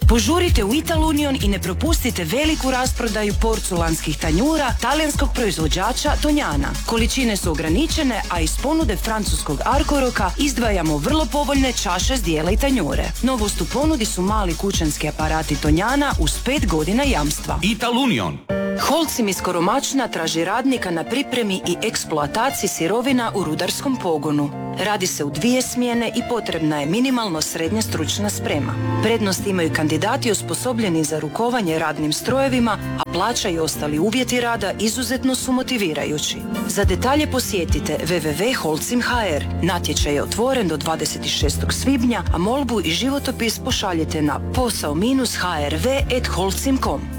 Požurite u Ital Union i ne propustite veliku rasprodaju porculanskih tanjura talijanskog proizvođača Tonjana. Količine su ograničene, a iz ponude francuskog Arcoroka izdvajamo vrlo povoljne čaše, zdjela i tanjure. Novost u ponudi su mali kućanski aparati Tonjana uz 5 godina jamstva. Ital Union. Holcim iz Koromačna traži radnika na pripremi i eksploataciji sirovina u rudarskom pogonu. Radi se u 2 smjene i potrebna je minimalno srednja stručna sprema. Prednost imaju kandidati osposobljeni za rukovanje radnim strojevima, a plaća i ostali uvjeti rada izuzetno su motivirajući. Za detalje posjetite www.holcim.hr. Natječaj je otvoren do 26. svibnja, a molbu i životopis pošaljite na posao-hrv@holcim.com.